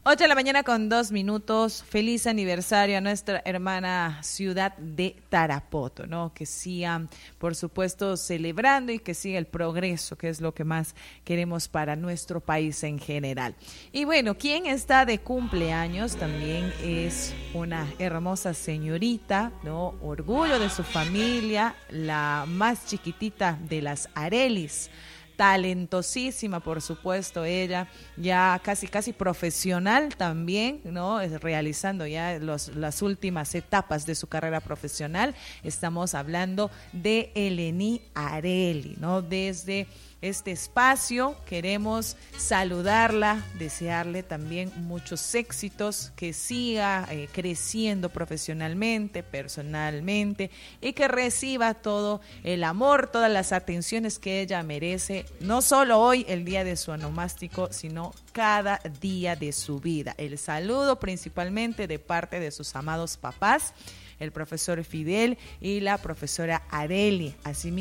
8 de la mañana con 2 minutos. Feliz aniversario a nuestra hermana ciudad de Tarapoto, ¿no? Que sigan, por supuesto, celebrando y que siga el progreso, que es lo que más queremos para nuestro país en general. Y bueno, quien está de cumpleaños también es una hermosa señorita, ¿no? Orgullo de su familia, la más chiquitita de las Arelis. Talentosísima, por supuesto, ella ya casi profesional también, ¿no? Realizando ya las últimas etapas de su carrera profesional. Estamos hablando de Eleni Areli, ¿no? Desde este espacio queremos saludarla, desearle también muchos éxitos, que siga creciendo profesionalmente, personalmente y que reciba todo el amor, todas las atenciones que ella merece, no solo hoy, el día de su onomástico, sino cada día de su vida. El saludo principalmente de parte de sus amados papás, el profesor Fidel y la profesora Areli. Así